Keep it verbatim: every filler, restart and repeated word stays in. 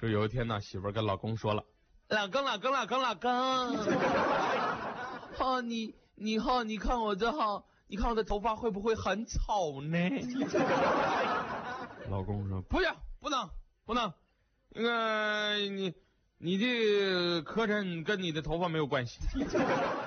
说有一天呢，媳妇儿跟老公说了：“老公，老公，老公，老公，哈你你哈你看我这哈，你看我的头发会不会很丑呢？”老公说：“不要，不能，不能，那个你你的磕碜跟你的头发没有关系。”